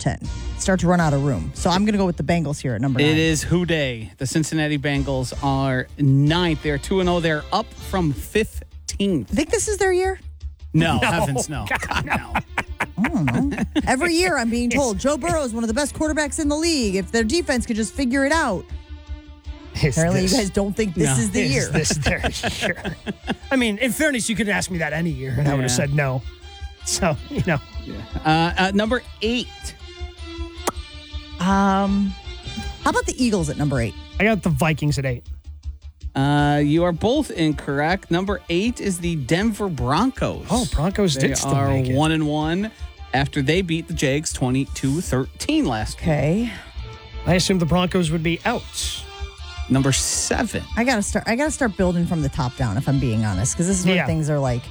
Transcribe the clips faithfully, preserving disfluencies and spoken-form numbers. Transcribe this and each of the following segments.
ten. Start to run out of room. So I'm going to go with the Bengals here at number nine. It is Who Day. The Cincinnati Bengals are ninth. They're two and oh. They're up from fifteenth. Think this is their year? No, No. heavens no. God, no. I don't know. Every year I'm being told Joe Burrow is one of the best quarterbacks in the league. If their defense could just figure it out. Is Apparently this- you guys don't think this No. is the is year. this their year? I mean, in fairness, you could ask me that any year, and I would have Yeah. said no. So, you know. Uh, uh, number eight. Um, how about the Eagles at number eight? I got the Vikings at eight. Uh, you are both incorrect. Number eight is the Denver Broncos. Oh, Broncos They did still are make it. one and one after they beat the Jags twenty-two thirteen last week. Okay. I assumed the Broncos would be out. Number seven. I gotta start. I gotta start building from the top down. If I'm being honest, because this is where Yeah. things are like.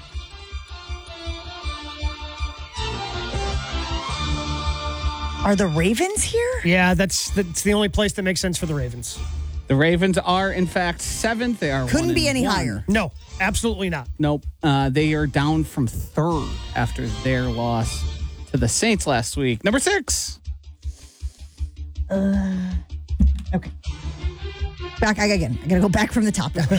Are the Ravens here? Yeah, that's that's the only place that makes sense for the Ravens. The Ravens are, in fact, seventh. They are Couldn't one be and any one. higher. No, absolutely not. Nope. Uh, they are down from third after their loss to the Saints last week. Number six. Okay. Back again. I gotta go back from the top down.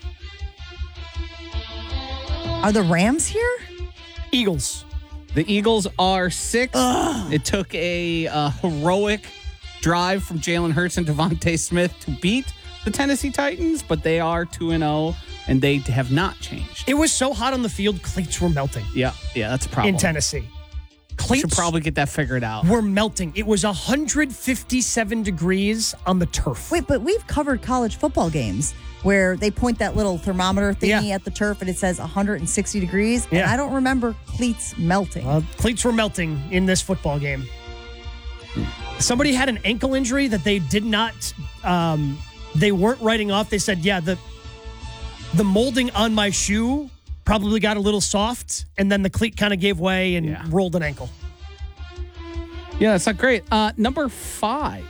Are the Rams here? Eagles. The Eagles are sixth. It took a uh, heroic drive from Jalen Hurts and Devontae Smith to beat the Tennessee Titans, but they are two and oh, and they have not changed. It was so hot on the field, cleats were melting Yeah, yeah, that's a problem. in Tennessee. We Cleats should probably get that figured out. were melting. It was one hundred fifty-seven degrees on the turf. Wait, but we've covered college football games where they point that little thermometer thingy Yeah. at the turf and it says one hundred sixty degrees. And Yeah. I don't remember cleats melting. Uh, cleats were melting in this football game. Somebody had an ankle injury that they did not, um, they weren't writing off. They said, yeah, the the molding on my shoe probably got a little soft, and then the cleat kind of gave way and Yeah. rolled an ankle. Yeah, that's not great. Uh, number five.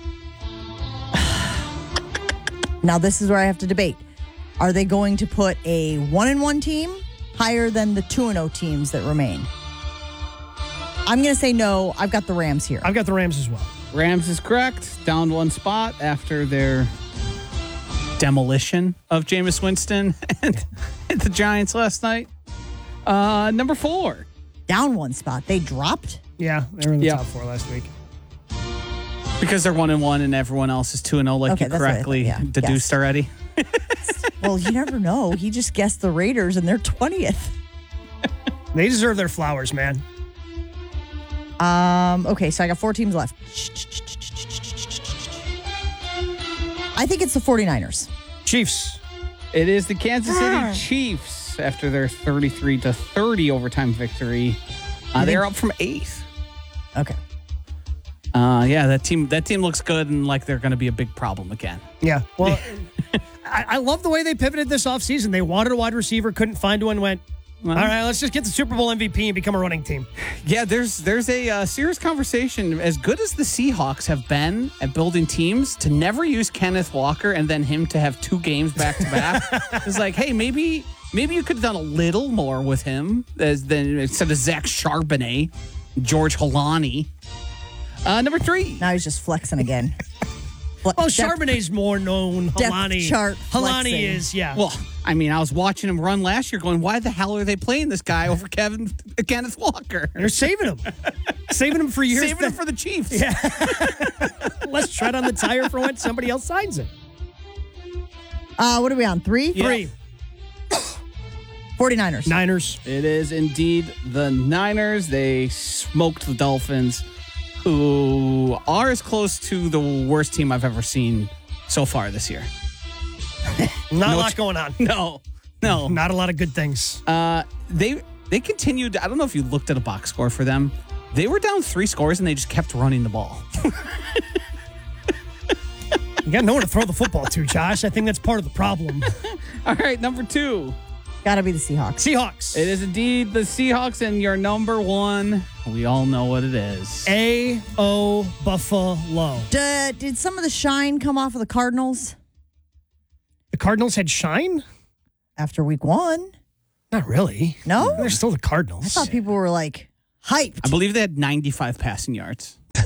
Now, this is where I have to debate. Are they going to put a one and one team higher than the two and oh teams that remain? I'm going to say no. I've got the Rams here. I've got the Rams as well. Rams is correct. Down one spot after their demolition of Jameis Winston and, and the Giants last night. Uh, number four. Down one spot. They dropped. Yeah, they were in the Yeah. top four last week. Because they're one and one and everyone else is two and oh, like Okay, you that's what I correctly thought, yeah. deduced Yes. already. Well, you never know. He just guessed the Raiders and they're twentieth. They deserve their flowers, man. Um, okay, so I got four teams left. I think it's the 49ers. Chiefs. It is the Kansas Ah. City Chiefs after their thirty-three to thirty overtime victory. Uh, they're up from eighth. Okay. Uh, yeah, that team that team looks good and like they're going to be a big problem again. Yeah. Well, I, I love the way they pivoted this offseason. They wanted a wide receiver, couldn't find one, went, all right, let's just get the Super Bowl M V P and become a running team. Yeah, there's there's a uh, serious conversation. As good as the Seahawks have been at building teams, to never use Kenneth Walker and then him to have two games back to back, it's like, hey, maybe maybe you could have done a little more with him as than instead of Zach Charbonnet, George Holani. Uh, number three. Now he's just flexing again. Fle- Oh, depth- Charbonnet's more known. Depth Halani. chart Halani flexing. is, yeah. Well, I mean, I was watching him run last year, going, "Why the hell are they playing this guy over Kevin Kenneth Walker? They're saving him. saving him for years. Saving him for the Chiefs." Yeah. Let's tread on the tire for when somebody else signs it. Uh, what are we on? Three? Three. 49ers. Niners. It is indeed the Niners. They smoked the Dolphins, who are as close to the worst team I've ever seen so far this year. Not No a lot ch- going on. No, no. Not a lot of good things. Uh, they they continued. I don't know if you looked at a box score for them. They were down three scores and they just kept running the ball. You got no one to throw the football to, Josh. I think that's part of the problem. All right, number two. Gotta be the Seahawks. Seahawks. It is indeed the Seahawks, and your number one. We all know what it is. A O Buffalo. D- did some of the shine come off of the Cardinals The Cardinals had shine? after week one? Not really. No? They're still the Cardinals. I thought people were like hyped. I believe they had ninety-five passing yards.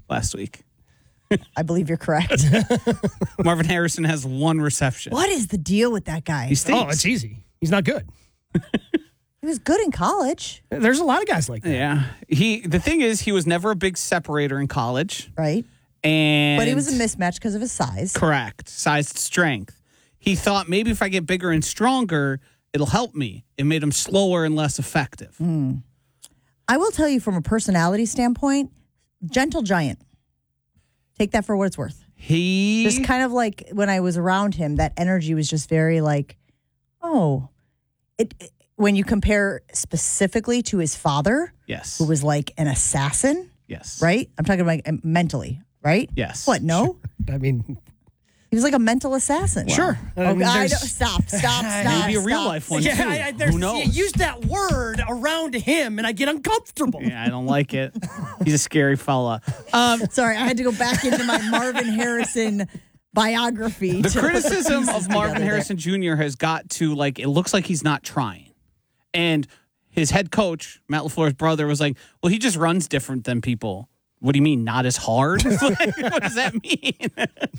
last week. I believe you're correct. Marvin Harrison has one reception. What is the deal with that guy? He stinks. Oh, it's easy. He's not good. He was good in college, There's a lot of guys like that. Yeah. He. The thing is, he was never a big separator in college. right? And But he was a mismatch because of his size. Correct. Size to strength. He thought maybe if I get bigger and stronger, it'll help me. It made him slower and less effective. Mm. I will tell you from a personality standpoint, gentle giant. Take that for what it's worth. He Just kind of like when I was around him, that energy was just very like, oh, it, it- when you compare specifically to his father, Yes. who was like an assassin, Yes. right? I'm talking about like, mentally, right? Yes. What? No, I mean, he was like a mental assassin. sure. Oh, I mean, I there's- don't, stop, stop, stop. Maybe a real stop. life one Yeah, too. I, I, there's- Who knows? You use that word around him, and I get uncomfortable. Yeah, I don't like it. He's a scary fella. Um, Sorry, I had to go back into my Marvin Harrison biography. the to put criticism pieces of Marvin together there. Harrison Junior has got to like it looks like he's not trying. And his head coach, Matt LaFleur's brother, was like, well, he just runs different than people. What do you mean, not as hard? Like, what does that mean?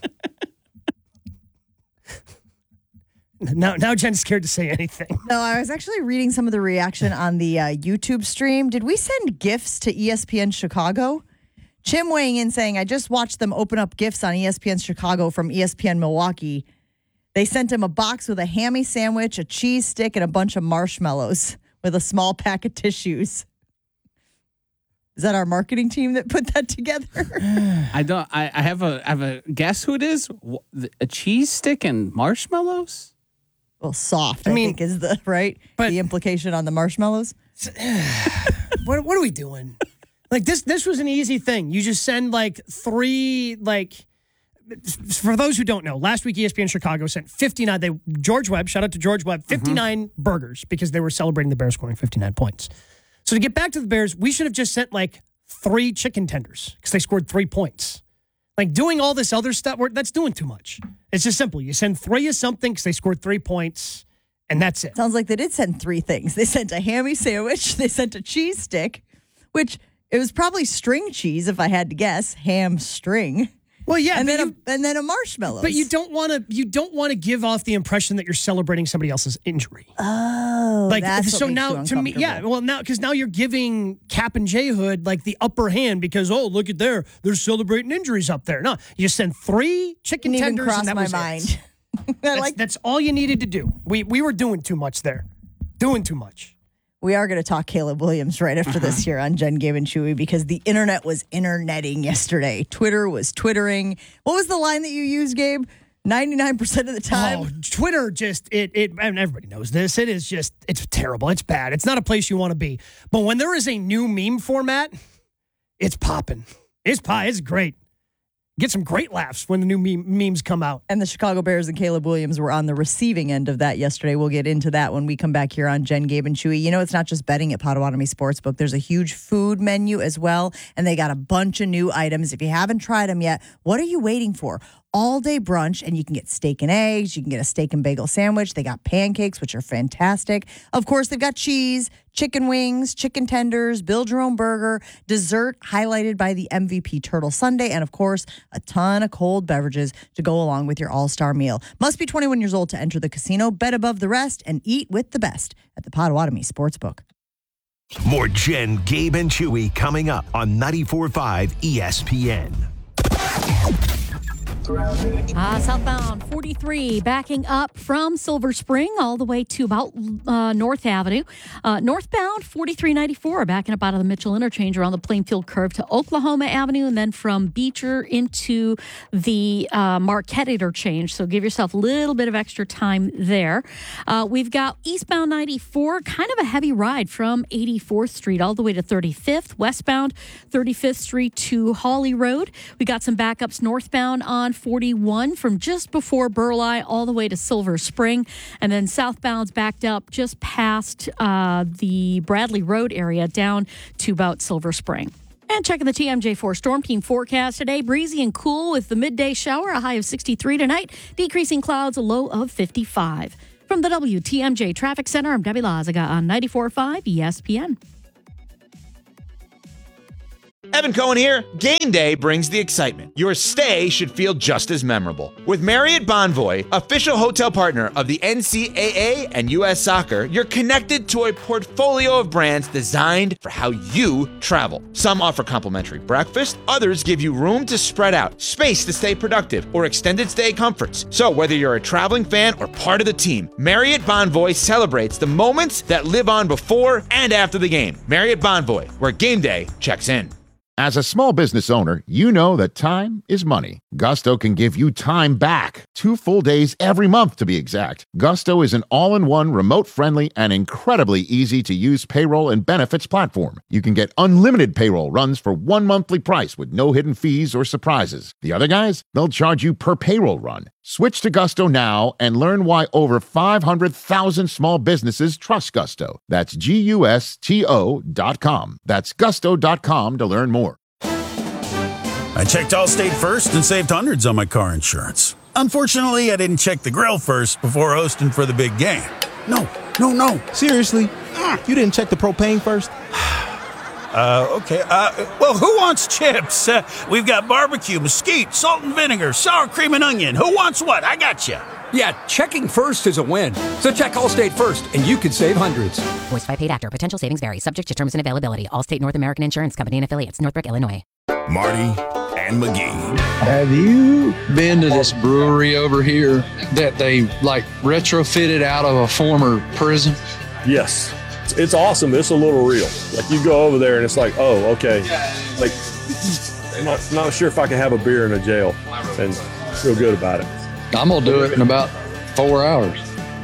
Now, now Jen's scared to say anything. No, I was actually reading some of the reaction on the uh, YouTube stream. Did we send gifts to E S P N Chicago? Chim weighing in saying, I just watched them open up gifts on E S P N Chicago from E S P N Milwaukee. They sent him a box with a hammy sandwich, a cheese stick, and a bunch of marshmallows with a small pack of tissues. Is that our marketing team that put that together? I don't. I, I have a. I have a guess who it is. Wh- the- A cheese stick and marshmallows. Well, soft, I, I mean, think, is the right but- the implication on the marshmallows. What, what are we doing? Like this, this was an easy thing. You just send like three, like, for those who don't know, last week E S P N Chicago sent fifty-nine. They George Webb, shout out to George Webb, fifty-nine mm-hmm. burgers because they were celebrating the Bears scoring fifty-nine points. So to get back to the Bears, we should have just sent like three chicken tenders because they scored three points. Like doing all this other stuff, that's doing too much. It's just simple. You send three of something because they scored three points, and that's it. Sounds like they did send three things. They sent a hammy sandwich. They sent a cheese stick, which it was probably string cheese if I had to guess, ham string. Well, yeah, and but then you, a, and then a marshmallow. But you don't want to. You don't want to give off the impression that you're celebrating somebody else's injury. Oh, like that's so what makes now you to me, yeah. uncomfortable. Well, now because now you're giving Cap and J Hood like the upper hand because oh look at there, they're celebrating injuries up there. No, you send three chicken Didn't even tenders cross and that my was mind. it. I That's, like. that's all you needed to do. We we were doing too much there, doing too much. We are going to talk Caleb Williams right after this here on Jen, Gabe, and Chewy because the internet was internetting yesterday. Twitter was twittering. What was the line that you used, Gabe? ninety-nine percent of the time. Oh, Twitter just it it and everybody knows this. It is just it's terrible. It's bad. It's not a place you want to be. But when there is a new meme format, it's popping. It's pie. It's great. Get some great laughs when the new meme, memes come out. And the Chicago Bears and Caleb Williams were on the receiving end of that yesterday. We'll get into that when we come back here on Jen, Gabe, and Chewy. You know, it's not just betting at Potawatomi Sportsbook. There's a huge food menu as well, and they got a bunch of new items. If you haven't tried them yet, what are you waiting for? All day brunch, and you can get steak and eggs. You can get a steak and bagel sandwich. They got pancakes, which are fantastic. Of course, they've got cheese, chicken wings, chicken tenders, build your own burger, dessert highlighted by the M V P Turtle Sundae, and of course, a ton of cold beverages to go along with your all-star meal. Must be twenty-one years old to enter the casino. Bet above the rest and eat with the best at the Potawatomi Sportsbook. More Jen, Gabe, and Chewy coming up on ninety-four point five E S P N. Uh, southbound forty-three backing up from Silver Spring all the way to about uh, North Avenue. Uh, northbound forty-three ninety-four backing up out of the Mitchell Interchange around the Plainfield curve to Oklahoma Avenue and then from Beecher into the uh, Marquette Interchange. So give yourself a little bit of extra time there. Uh, we've got eastbound ninety-four, kind of a heavy ride from eighty-fourth Street all the way to thirty-fifth. Westbound thirty-fifth Street to Hawley Road. We got some backups northbound on forty-one from just before Burleigh all the way to Silver Spring. And then southbound's backed up just past uh, the Bradley Road area down to about Silver Spring. And checking the T M J four Storm Team forecast today, breezy and cool with the midday shower, a high of sixty-three tonight, decreasing clouds, a low of fifty-five. From the W T M J Traffic Center, I'm Debbie Lazaga on ninety-four point five E S P N. Evan Cohen here. Game day brings the excitement. Your stay should feel just as memorable. With Marriott Bonvoy, official hotel partner of the N C double A and U S Soccer, you're connected to a portfolio of brands designed for how you travel. Some offer complimentary breakfast, others give you room to spread out, space to stay productive, or extended stay comforts. So whether you're a traveling fan or part of the team, Marriott Bonvoy celebrates the moments that live on before and after the game. Marriott Bonvoy, where game day checks in. As a small business owner, you know that time is money. Gusto can give you time back. Two full days every month, to be exact. Gusto is an all-in-one, remote-friendly, and incredibly easy-to-use payroll and benefits platform. You can get unlimited payroll runs for one monthly price with no hidden fees or surprises. The other guys, they'll charge you per payroll run. Switch to Gusto now and learn why over five hundred thousand small businesses trust Gusto. That's G U S T O dot com. That's gusto dot com to learn more. I checked Allstate first and saved hundreds on my car insurance. Unfortunately, I didn't check the grill first before hosting for the big game. No, no, no. Seriously? Mm. You didn't check the propane first? Uh, okay. Uh, well, who wants chips? Uh, we've got barbecue, mesquite, salt and vinegar, sour cream and onion. Who wants what? I got you. Yeah, checking first is a win. So check Allstate first, and you could save hundreds. Voice by paid actor. Potential savings vary. Subject to terms and availability. Allstate North American Insurance Company and affiliates. Northbrook, Illinois. Marty and McGee. Have you been to this brewery over here that they like retrofitted out of a former prison? Yes. It's awesome. It's a little real. Like you go over there and it's like, oh, okay. Like, I'm not, not sure if I can have a beer in a jail and feel good about it. I'm going to do it in about four hours.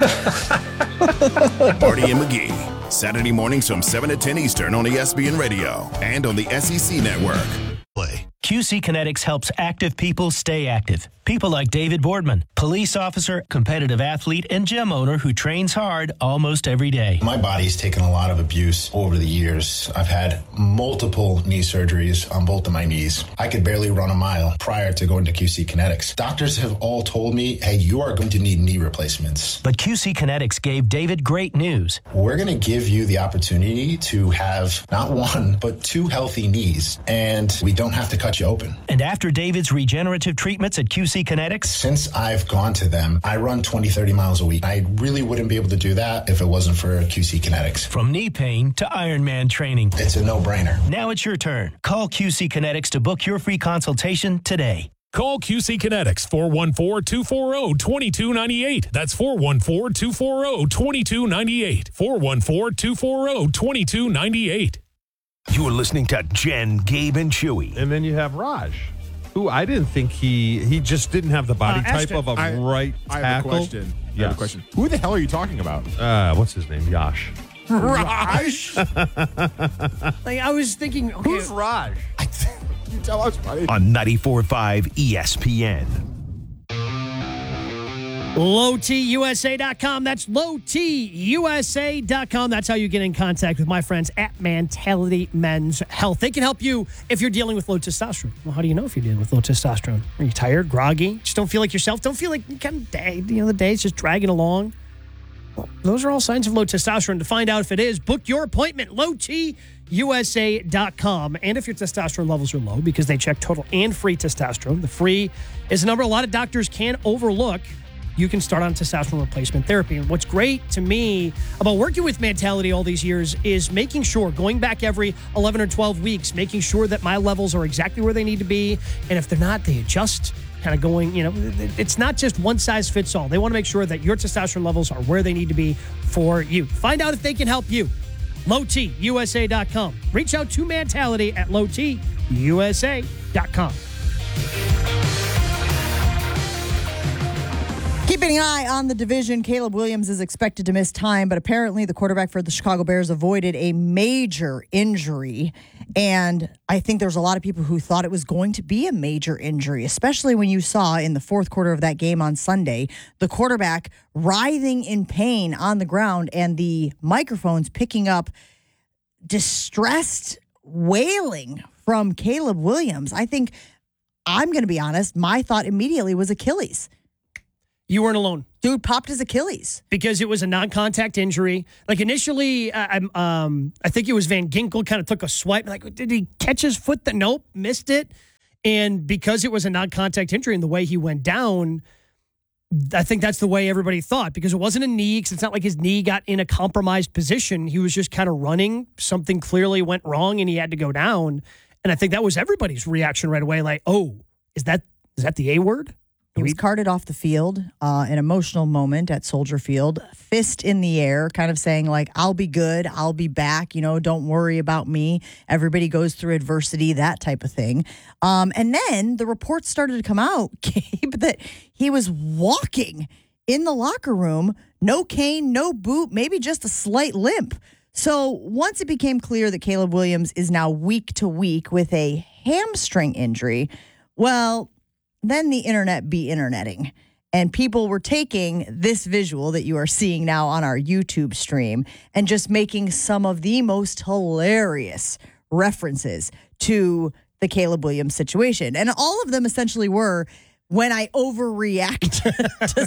Marty and McGee. Saturday mornings from seven to ten Eastern on E S P N Radio and on the S E C Network. Play. Q C Kinetics helps active people stay active. People like David Boardman, police officer, competitive athlete, and gym owner who trains hard almost every day. My body's taken a lot of abuse over the years. I've had multiple knee surgeries on both of my knees. I could barely run a mile prior to going to Q C Kinetics. Doctors have all told me, hey, you are going to need knee replacements. But Q C Kinetics gave David great news. We're going to give you the opportunity to have not one, but two healthy knees, and we don't have to cut you open. And after David's regenerative treatments at Q C Kinetics? Since I've gone to them, I run twenty, thirty miles a week. I really wouldn't be able to do that if it wasn't for Q C Kinetics. From knee pain to Ironman training. It's a no-brainer. Now it's your turn. Call Q C Kinetics to book your free consultation today. Call Q C Kinetics, four one four, two four zero, two two nine eight. That's four one four, two four zero, two two nine eight. four one four, two four zero, two two nine eight. You are listening to Jen, Gabe, and Chewy. And then you have Raj, who I didn't think he he just didn't have the body Uh, type Ashton. of a I- right I tackle. have a question. I Yes. have a question. Who the hell are you talking about? Uh, what's his name? Yash. Raj? Like I was thinking, okay, Who's Raj? You tell us, buddy. On ninety-four point five E S P N. low t u s a dot com. That's low t u s a dot com. That's how you get in contact with my friends at Mentality Men's Health. They can help you if you're dealing with low testosterone. Well, how do you know if you're dealing with low testosterone? Are you tired, groggy? Just don't feel like yourself? Don't feel like you kind of day, you know, the day's just dragging along? Well, those are all signs of low testosterone. To find out if it is, book your appointment, low t u s a dot com. And if your testosterone levels are low, because they check total and free testosterone, the free is a number a lot of doctors can overlook. You can start on testosterone replacement therapy. And what's great to me about working with Mentality all these years is making sure, going back every eleven or twelve weeks, making sure that my levels are exactly where they need to be. And if they're not, they adjust, kind of going, you know, it's not just one size fits all. They want to make sure that your testosterone levels are where they need to be for you. Find out if they can help you. low t u s a dot com. Reach out to Mentality at low t u s a dot com. Keeping an eye on the division, Caleb Williams is expected to miss time, but apparently the quarterback for the Chicago Bears avoided a major injury. And I think there's a lot of people who thought it was going to be a major injury, especially when you saw in the fourth quarter of that game on Sunday, the quarterback writhing in pain on the ground and the microphones picking up distressed wailing from Caleb Williams. I think, I'm going to be honest, my thought immediately was Achilles. You weren't alone. Dude popped his Achilles. Because it was a non-contact injury. Like initially, uh, I'm, um, I think it was Van Ginkel kind of took a swipe. Like, did he catch his foot? That Nope, missed it. And because it was a non-contact injury and the way he went down, I think that's the way everybody thought. Because it wasn't a knee, because it's not like his knee got in a compromised position. He was just kind of running. Something clearly went wrong and he had to go down. And I think that was everybody's reaction right away. Like, oh, is that is that the A word? He was carted off the field, uh, an emotional moment at Soldier Field, fist in the air, kind of saying like, I'll be good, I'll be back, you know, don't worry about me. Everybody goes through adversity, that type of thing. Um, and then the reports started to come out, Gabe, that he was walking in the locker room, no cane, no boot, maybe just a slight limp. So once it became clear that Caleb Williams is now week to week with a hamstring injury, well, then the internet be interneting. And people were taking this visual that you are seeing now on our YouTube stream and just making some of the most hilarious references to the Caleb Williams situation. And all of them essentially were, when I overreact to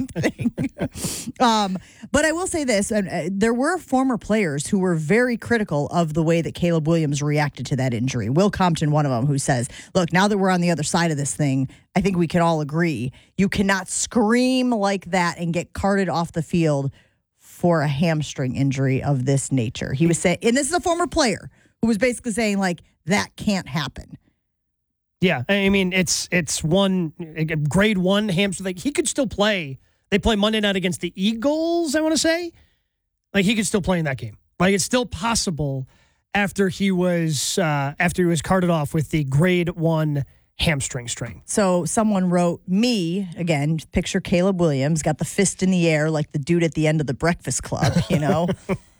something. um, but I will say this, and uh, there were former players who were very critical of the way that Caleb Williams reacted to that injury. Will Compton, one of them, who says, look, now that we're on the other side of this thing, I think we can all agree, you cannot scream like that and get carted off the field for a hamstring injury of this nature. He was saying, and this is a former player who was basically saying, like, that can't happen. Yeah, I mean, it's it's one grade one hamstring. Like, he could still play. They play Monday night against the Eagles, I want to say. Like, he could still play in that game. Like, it's still possible after he was uh, after he was carted off with the grade one hamstring strain. So someone wrote, me, again, picture Caleb Williams, got the fist in the air like the dude at the end of the Breakfast Club, you know?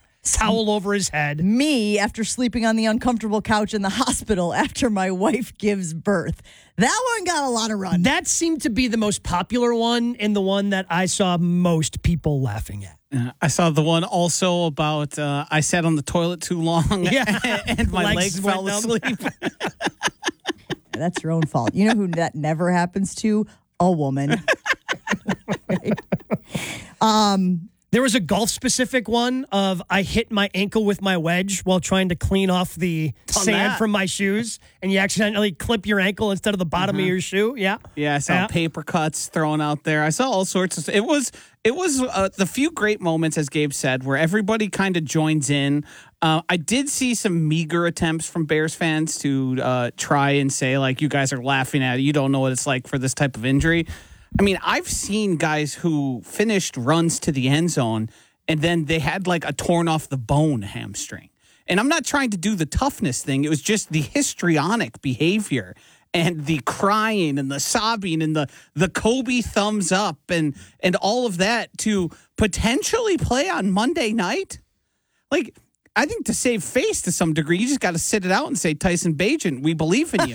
Towel over his head. Me, after sleeping on the uncomfortable couch in the hospital after my wife gives birth. That one got a lot of run. That seemed to be the most popular one and the one that I saw most people laughing at. Uh, I saw the one also about uh, I sat on the toilet too long yeah. and my legs, legs fell went asleep. That's your own fault. You know who that never happens to? A woman. Right? Um... There was a golf-specific one of I hit my ankle with my wedge while trying to clean off the Done sand that. from my shoes, and you accidentally clip your ankle instead of the bottom Mhm. of your shoe. Yeah, Yeah, I saw Yeah. paper cuts thrown out there. I saw all sorts of. It was it was uh, the few great moments, as Gabe said, where everybody kind of joins in. Uh, I did see some meager attempts from Bears fans to uh, try and say like, "You guys are laughing at it. You don't know what it's like for this type of injury." I mean, I've seen guys who finished runs to the end zone and then they had like a torn off the bone hamstring. And I'm not trying to do the toughness thing. It was just the histrionic behavior and the crying and the sobbing and the the Kobe thumbs up and and all of that to potentially play on Monday night. Like, I think to save face to some degree, you just got to sit it out and say, Tyson Bagent, we believe in you.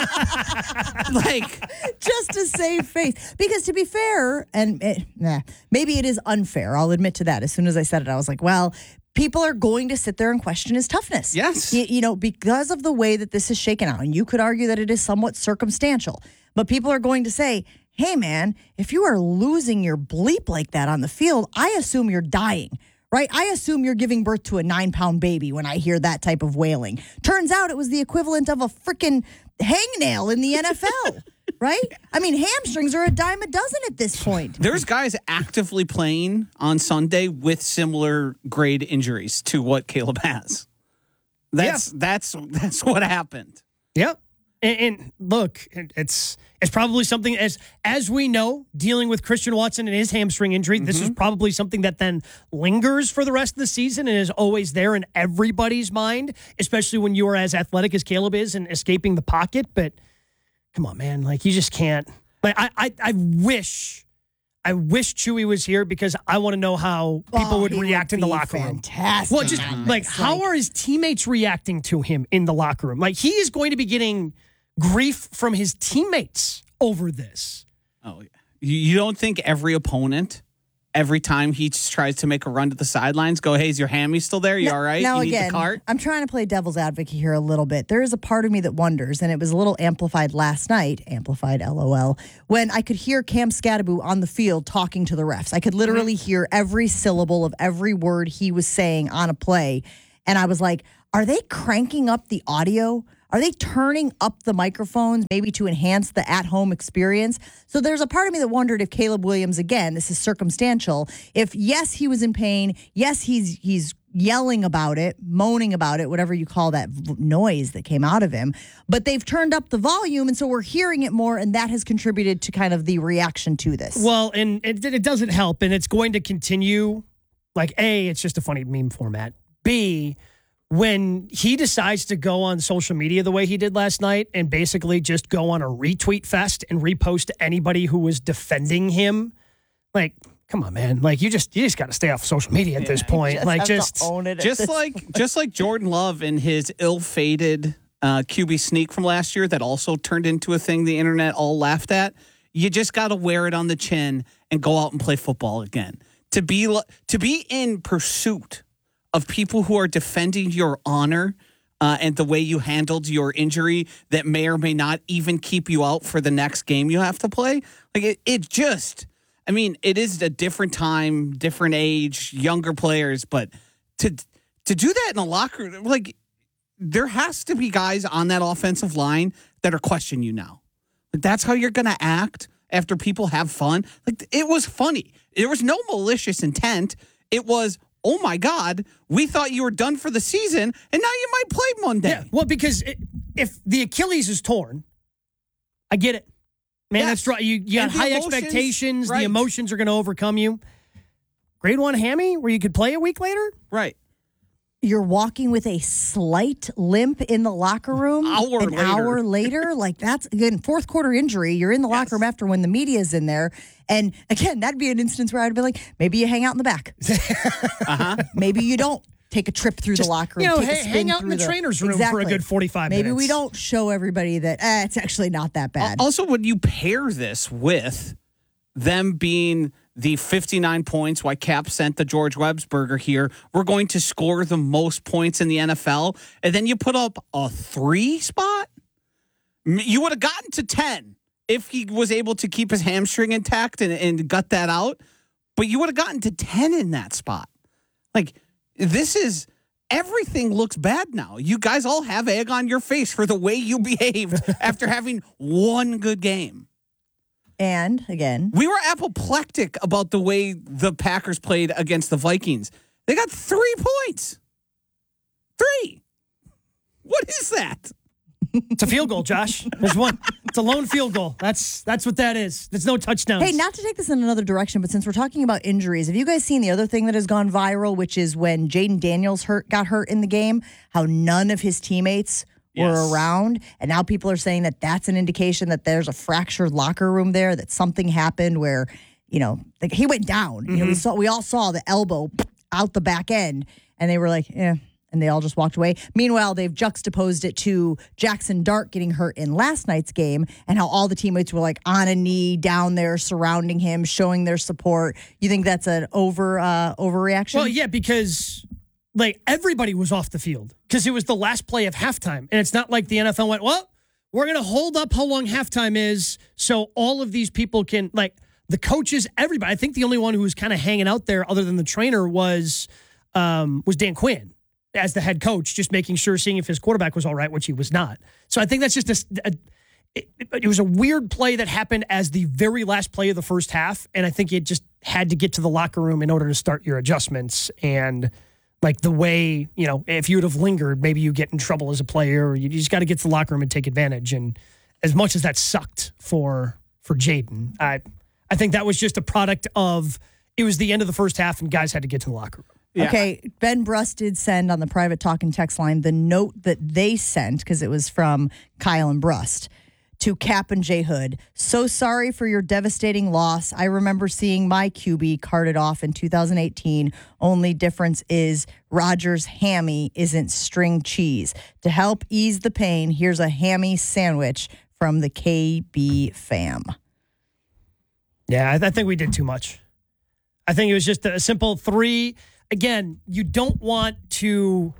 Like, just to save face. Because to be fair, and it, nah, maybe it is unfair, I'll admit to that. As soon as I said it, I was like, well, people are going to sit there and question his toughness. Yes. You, you know, because of the way that this is shaken out, and you could argue that it is somewhat circumstantial, but people are going to say, hey, man, if you are losing your bleep like that on the field, I assume you're dying. Right? I assume you're giving birth to a nine-pound baby when I hear that type of wailing. Turns out it was the equivalent of a freaking hangnail in the N F L, right? I mean, hamstrings are a dime a dozen at this point. There's guys actively playing on Sunday with similar grade injuries to what Caleb has. That's Yeah. that's that's what happened. Yep. And, and look, it- it's it's probably something as as we know, dealing with Christian Watson and his hamstring injury. This is probably something that then lingers for the rest of the season and is always there in everybody's mind, especially when you are as athletic as Caleb is and escaping the pocket. But come on, man, like you just can't. Like I, I, I wish. I wish Chewy was here because I want to know how people Oh, would he react would in the be locker room. fantastic Well, just on like this. how Like- are his teammates reacting to him in the locker room? Like he is going to be getting grief from his teammates over this. Oh, yeah. You, you don't think every opponent every time he just tries to make a run to the sidelines, go, hey, is your hammy still there? You now, all right? Now you again, need the cart? I'm trying to play devil's advocate here a little bit. There is a part of me that wonders, and it was a little amplified last night, amplified LOL, when I could hear Cam Scattaboo on the field talking to the refs. I could literally mm-hmm. hear every syllable of every word he was saying on a play. And I was like, are they cranking up the audio? Are they turning up the microphones maybe to enhance the at-home experience? So there's a part of me that wondered if Caleb Williams, again, this is circumstantial, if yes, he was in pain, yes, he's he's yelling about it, moaning about it, whatever you call that v- noise that came out of him, but they've turned up the volume, and so we're hearing it more, and that has contributed to kind of the reaction to this. Well, and it, it doesn't help, and it's going to continue. Like, A, it's just a funny meme format. B, when he decides to go on social media the way he did last night and basically just go on a retweet fest and repost anybody who was defending him, like, come on, man. Like, you just you just got to stay off social media at yeah. this point. Just like, have just to own it just like point. just like Jordan Love and his ill-fated uh, Q B sneak from last year that also turned into a thing the internet all laughed at. You just got to wear it on the chin and go out and play football again. To be to be in pursuit of people who are defending your honor uh, and the way you handled your injury that may or may not even keep you out for the next game you have to play. Like it, it just, I mean, it is a different time, different age, younger players, but to to do that in a locker room, like there has to be guys on that offensive line that are questioning you now. Like that's how you're going to act after people have fun. Like it was funny. There was no malicious intent. It was, oh my God, we thought you were done for the season, and now you might play Monday. Yeah, well, because it, if the Achilles is torn, I get it. Man, yes. that's right. You, you got high emotions, expectations. Right. The emotions are going to overcome you. Grade one hammy where you could play a week later? Right. You're walking with a slight limp in the locker room hour an later. hour later. Like that's again fourth quarter injury. You're in the locker yes. room after when the media's in there. And again, that'd be an instance where I'd be like, maybe you hang out in the back. uh-huh. Maybe you don't take a trip through Just, the locker room. You know, take hey, a spin hang out in the, the trainer's room exactly. for a good forty-five maybe minutes. Maybe we don't show everybody that eh, it's actually not that bad. Also, when you pair this with them being the fifty-nine points, why Cap sent the George Websberger here, we're going to score the most points in the N F L, and then you put up a three spot, you would have gotten to ten if he was able to keep his hamstring intact and, and gut that out, but you would have gotten to ten in that spot. Like, this is, everything looks bad now. You guys all have egg on your face for the way you behaved after having one good game. And again, we were apoplectic about the way the Packers played against the Vikings. They got three points. Three. What is that? It's a field goal, Josh. There's one. It's a lone field goal. That's that's what that is. There's no touchdowns. Hey, not to take this in another direction, but since we're talking about injuries, have you guys seen the other thing that has gone viral, which is when Jaden Daniels hurt got hurt in the game, how none of his teammates were yes. around, and now people are saying that that's an indication that there's a fractured locker room there, that something happened where, you know, like he went down. Mm-hmm. You know, we saw we all saw the elbow out the back end, and they were like, yeah, and they all just walked away. Meanwhile, they've juxtaposed it to Jackson Dart getting hurt in last night's game, and how all the teammates were like on a knee down there surrounding him, showing their support. You think that's an over uh, overreaction? Well, yeah, because like everybody was off the field because it was the last play of halftime. And it's not like the N F L went, well, we're going to hold up how long halftime is so all of these people can, like the coaches, everybody. I think the only one who was kind of hanging out there other than the trainer was um, was Dan Quinn as the head coach, just making sure, seeing if his quarterback was all right, which he was not. So I think that's just a, a it, it was a weird play that happened as the very last play of the first half. And I think it just had to get to the locker room in order to start your adjustments. And like the way, you know, if you would have lingered, maybe you get in trouble as a player, or you just got to get to the locker room and take advantage. And as much as that sucked for for Jaden, I I think that was just a product of, it was the end of the first half and guys had to get to the locker room. Yeah. Okay, Ben Bruss did send on the private talk and text line the note that they sent, because it was from Kyle and Brust, to Cap and J. Hood. So sorry for your devastating loss. I remember seeing my Q B carted off in two thousand eighteen. Only difference is Rodgers' hammy isn't string cheese. To help ease the pain, here's a hammy sandwich from the K B fam. Yeah, I, I think we did too much. I think it was just a simple three. Again, you don't want to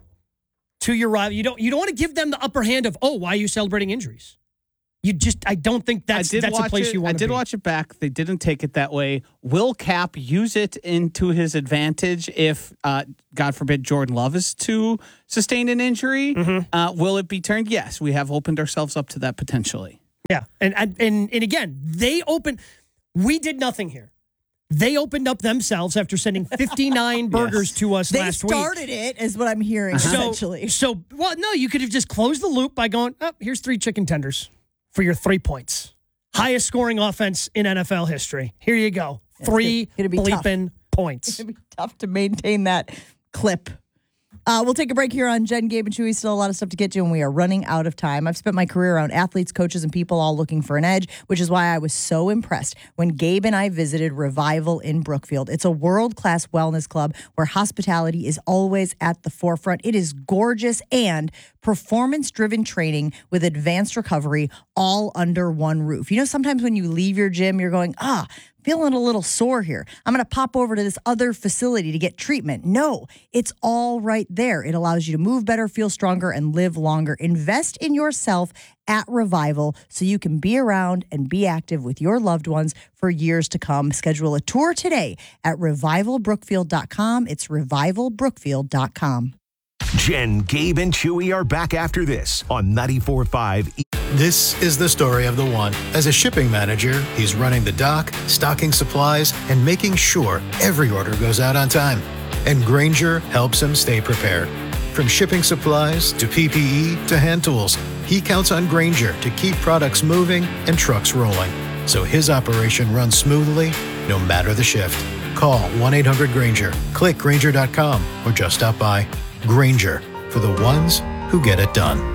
to your rival. You don't you don't want to give them the upper hand of, oh, why are you celebrating injuries? You just I don't think that's I did that's a watch place it, you want I to did be. watch it back. They didn't take it that way. Will Cap use it into his advantage if, uh, God forbid, Jordan Love is to sustain an injury? Mm-hmm. Uh, will it be turned? Yes, we have opened ourselves up to that potentially. Yeah, and and and, and again, they opened. We did nothing here. They opened up themselves after sending fifty-nine burgers to us They last week. started it, is what I'm hearing, So, essentially. so, well, no, you could have just closed the loop by going, oh, here's three chicken tenders for your three points. Highest scoring offense in N F L history. Here you go. Three It's gonna be tough. bleeping points. It's going to be tough to maintain that clip. Uh, we'll take a break here on Jen, Gabe, and Chewy. Still a lot of stuff to get to, and we are running out of time. I've spent my career around athletes, coaches, and people all looking for an edge, which is why I was so impressed when Gabe and I visited Revival in Brookfield. It's a world-class wellness club where hospitality is always at the forefront. It is gorgeous and performance-driven training with advanced recovery all under one roof. You know, sometimes when you leave your gym, you're going, ah, feeling a little sore here. I'm going to pop over to this other facility to get treatment. No, it's all right there. It allows you to move better, feel stronger, and live longer. Invest in yourself at Revival so you can be around and be active with your loved ones for years to come. Schedule a tour today at revival brookfield dot com. It's revival brookfield dot com. Jen, Gabe, and Chewy are back after this on ninety-four point five. This is the story of the one. As a shipping manager, he's running the dock, stocking supplies, and making sure every order goes out on time. And Grainger helps him stay prepared. From shipping supplies to P P E to hand tools, he counts on Grainger to keep products moving and trucks rolling, so his operation runs smoothly no matter the shift. Call one eight hundred Grainger, click Grainger dot com, or just stop by. Grainger, for the ones who get it done.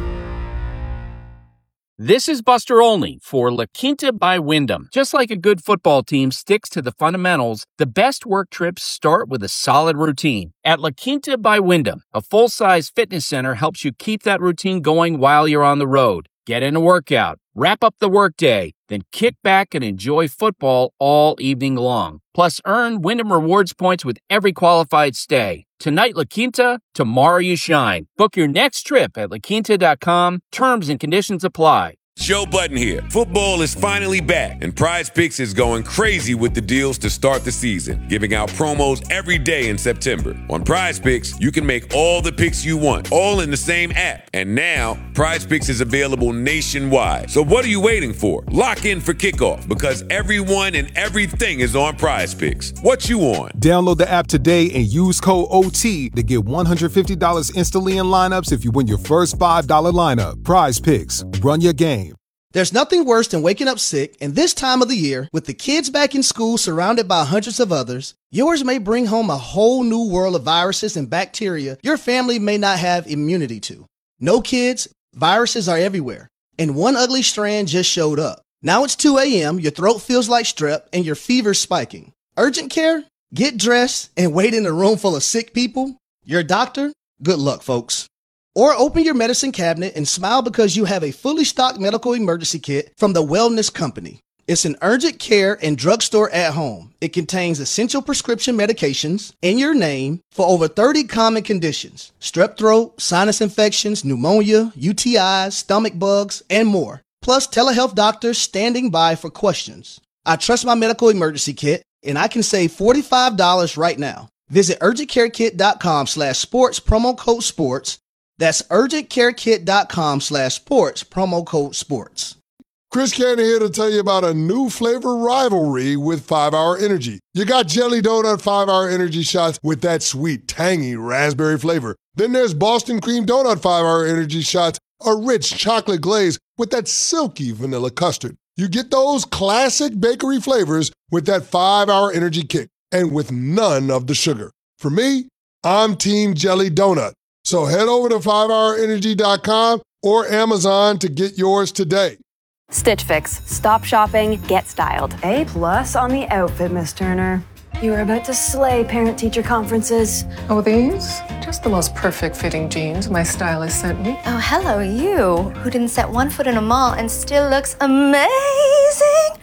This is Buster Olney for La Quinta by Wyndham. Just like a good football team sticks to the fundamentals, the best work trips start with a solid routine. At La Quinta by Wyndham, a full-size fitness center helps you keep that routine going while you're on the road. Get in a workout, wrap up the workday, then kick back and enjoy football all evening long. Plus, earn Wyndham Rewards points with every qualified stay. Tonight, La Quinta, tomorrow you shine. Book your next trip at la quinta dot com. Terms and conditions apply. Joe Budden here. Football is finally back, and Prize Picks is going crazy with the deals to start the season, giving out promos every day in September. On Prize Picks, you can make all the picks you want, all in the same app. And now, Prize Picks is available nationwide. So what are you waiting for? Lock in for kickoff, because everyone and everything is on Prize Picks. What you on? Download the app today and use code O T to get one hundred fifty dollars instantly in lineups if you win your first five dollars lineup. Prize Picks. Run your game. There's nothing worse than waking up sick, and this time of the year, with the kids back in school surrounded by hundreds of others, yours may bring home a whole new world of viruses and bacteria your family may not have immunity to. No kids, viruses are everywhere, and one ugly strand just showed up. Now it's two a.m., your throat feels like strep, and your fever's spiking. Urgent care? Get dressed and wait in a room full of sick people? Your doctor? Good luck, folks. Or open your medicine cabinet and smile because you have a fully stocked medical emergency kit from the Wellness Company. It's an urgent care and drugstore at home. It contains essential prescription medications in your name for over thirty common conditions: strep throat, sinus infections, pneumonia, U T Is, stomach bugs, and more. Plus telehealth doctors standing by for questions. I trust my medical emergency kit, and I can save forty-five dollars right now. Visit urgentcarekit.com slash sports, promo code sports. That's urgentcarekit.com slash sports, promo code sports. Chris Cannon here to tell you about a new flavor rivalry with five hour Energy. You got Jelly Donut five hour Energy shots with that sweet, tangy raspberry flavor. Then there's Boston Cream Donut five hour Energy shots, a rich chocolate glaze with that silky vanilla custard. You get those classic bakery flavors with that five hour Energy kick, and with none of the sugar. For me, I'm Team Jelly Donut. So head over to five hour energy dot com or Amazon to get yours today. Stitch Fix. Stop shopping, get styled. A plus on the outfit, Miss Turner. You were about to slay parent-teacher conferences. Oh, these? Just the most perfect fitting jeans my stylist sent me. Oh, hello, you, who didn't set one foot in a mall and still looks amazing.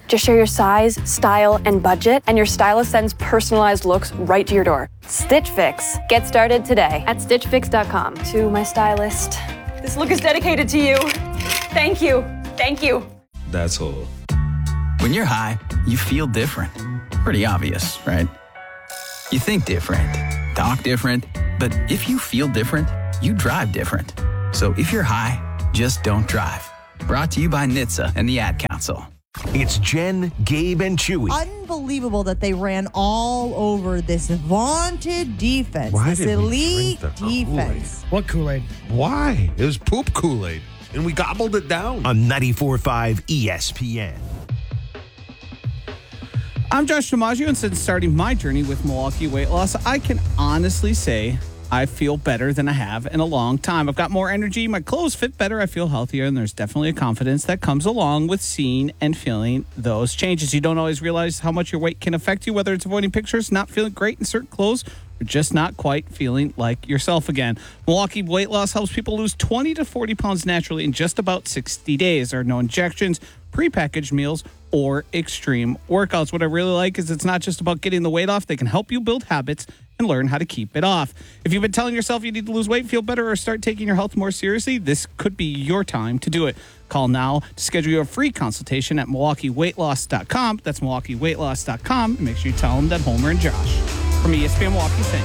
Just share your size, style, and budget, and your stylist sends personalized looks right to your door. Stitch Fix. Get started today at stitch fix dot com. To my stylist, this look is dedicated to you. Thank you. Thank you. That's all. When you're high, you feel different. Pretty obvious, right? You think different, talk different, but if you feel different, you drive different. So if you're high, just don't drive. Brought to you by N H T S A and the Ad Council. It's Jen, Gabe, and Chewy. Unbelievable that they ran all over this vaunted defense, Why this did we elite drink the defense. What Kool-Aid? Why? It was poop Kool-Aid, and we gobbled it down. On ninety-four point five E S P N. I'm Josh DiMaggio, and since starting my journey with Milwaukee weight loss, I can honestly say I feel better than I have in a long time. I've got more energy, my clothes fit better, I feel healthier, and there's definitely a confidence that comes along with seeing and feeling those changes. You don't always realize how much your weight can affect you, whether it's avoiding pictures, not feeling great in certain clothes, or just not quite feeling like yourself again. Milwaukee Weight Loss helps people lose twenty to forty pounds naturally in just about sixty days. There are no injections, prepackaged meals, or extreme workouts. What I really like is it's not just about getting the weight off. They can help you build habits and learn how to keep it off. If you've been telling yourself you need to lose weight, feel better, or start taking your health more seriously, this could be your time to do it. Call now to schedule your free consultation at milwaukee weight loss dot com. That's milwaukee weight loss dot com. And make sure you tell them that Homer and Josh from E S P N Milwaukee sent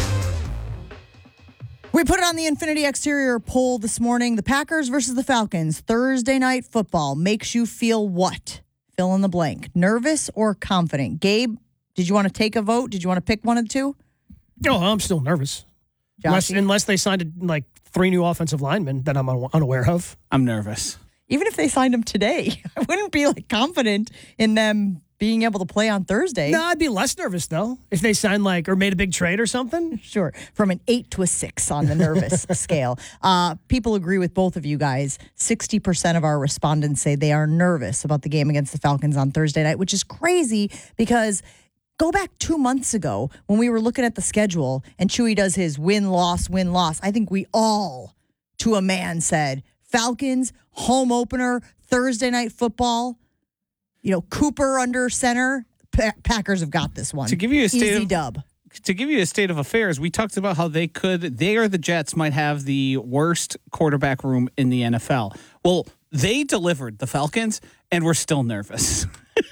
you. We put it on the Infinity Exterior poll this morning. The Packers versus the Falcons. Thursday night football makes you feel what? Fill in the blank. Nervous or confident? Gabe, did you want to take a vote? Did you want to pick one of the two? No, I'm still nervous. Unless, unless they signed like three new offensive linemen that I'm un- unaware of. I'm nervous. Even if they signed them today, I wouldn't be like confident in them being able to play on Thursday. No, I'd be less nervous though if they signed like or made a big trade or something. Sure, from an eight to a six on the nervous scale. Uh, people agree with both of you guys. sixty percent of our respondents say they are nervous about the game against the Falcons on Thursday night, which is crazy because go back two months ago when we were looking at the schedule and Chewy does his win-loss, win-loss. I think we all, to a man, said Falcons, home opener, Thursday night football. You know, Cooper under center. Pa- Packers have got this one. To give you a state Easy of, dub. To give you a state of affairs, we talked about how they could, they or the Jets might have the worst quarterback room in the N F L. Well, they delivered the Falcons, and we're still nervous.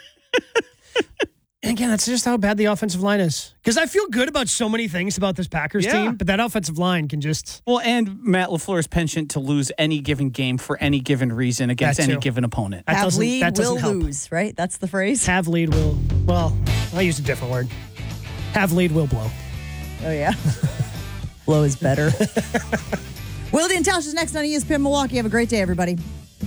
And again, that's just how bad the offensive line is. Because I feel good about so many things about this Packers Yeah. team, but that offensive line can just... Well, and Matt LaFleur's penchant to lose any given game for any given reason against That any too. given opponent. That Have doesn't- lead, that doesn't will help. lose, right? That's the phrase? Have lead will... Well, I used a different word. Have lead will blow. Oh, yeah. Blow is better. Wilde and Tausch is next on E S P N Milwaukee. Have a great day, everybody.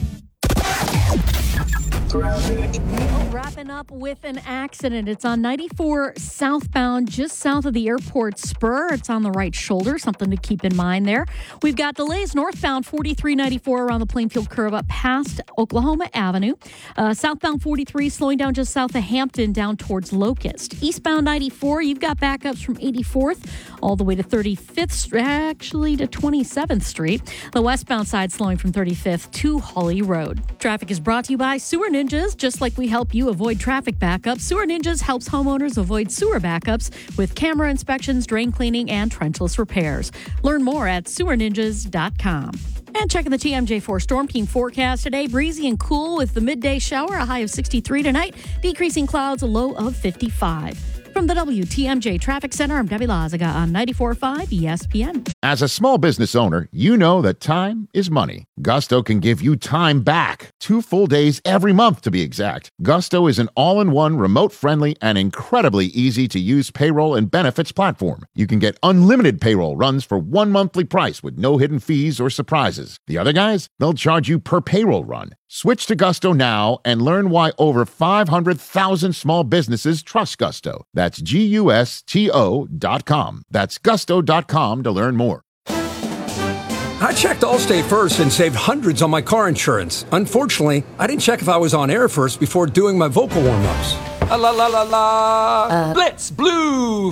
Wrapping up with an accident. It's on ninety-four southbound, just south of the airport spur. It's on the right shoulder, something to keep in mind there. We've got delays northbound forty-three ninety-four around the Plainfield curve up past Oklahoma Avenue. Uh, southbound forty-three slowing down just south of Hampton down towards Locust. Eastbound ninety-four, you've got backups from eighty-fourth all the way to thirty-fifth, actually to twenty-seventh Street. The westbound side slowing from thirty-fifth to Holly Road. Traffic is brought to you by Sewer Ninjas. Just like we help you avoid traffic backups, Sewer Ninjas helps homeowners avoid sewer backups with camera inspections, drain cleaning, and trenchless repairs. Learn more at sewer ninjas dot com. And checking the T M J four Storm Team forecast today, breezy and cool with the midday shower, a high of sixty-three tonight, decreasing clouds, a low of fifty-five. From the W T M J Traffic Center, I'm Debbie Lazaga on ninety-four point five E S P N. As a small business owner, you know that time is money. Gusto can give you time back. Two full days every month, to be exact. Gusto is an all-in-one, remote-friendly, and incredibly easy-to-use payroll and benefits platform. You can get unlimited payroll runs for one monthly price with no hidden fees or surprises. The other guys, they'll charge you per payroll run. Switch to Gusto now and learn why over five hundred thousand small businesses trust Gusto. That's G U S T O dot com. That's gusto dot com to learn more. I checked Allstate first and saved hundreds on my car insurance. Unfortunately, I didn't check if I was on air first before doing my vocal warm-ups. La la la la la. Blitz Blue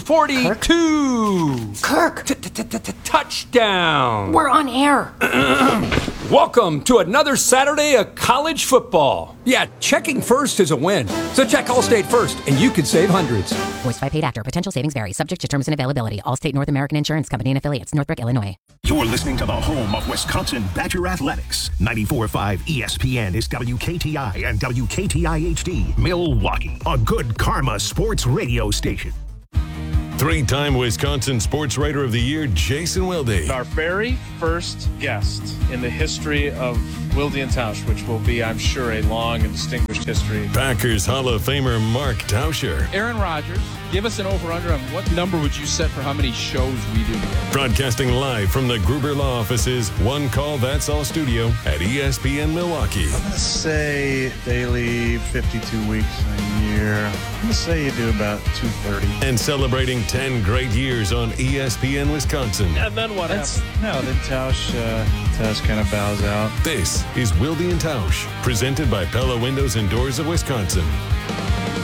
forty-two. Kirk. Touchdown. We're on air. Welcome to another Saturday of college football. Yeah, checking first is a win. So check Allstate first, and you could save hundreds. Voiced by paid actor. Potential savings vary. Subject to terms and availability. Allstate North American Insurance Company and affiliates. Northbrook, Illinois. You're listening to the home of Wisconsin Badger Athletics. ninety-four point five E S P N is W K T I and W K T I H D, Milwaukee. A good karma sports radio station. Three-time Wisconsin Sports Writer of the Year, Jason Wilde. Our very first guest in the history of Wilde and Tausch, which will be, I'm sure, a long and distinguished history. Packers Hall of Famer Mark Tauscher. Aaron Rodgers, give us an over-under on what number would you set for how many shows we do together? Broadcasting live from the Gruber Law Offices, One Call That's All studio at E S P N Milwaukee. I'm going to say daily fifty-two weeks a year. I'm going to say you do about two thirty. And celebrating ten great years on E S P N Wisconsin. And then what happens? No, then Tausch, uh, Tausch kind of bows out. This is Wilde and Tausch, presented by Pella Windows and Doors of Wisconsin.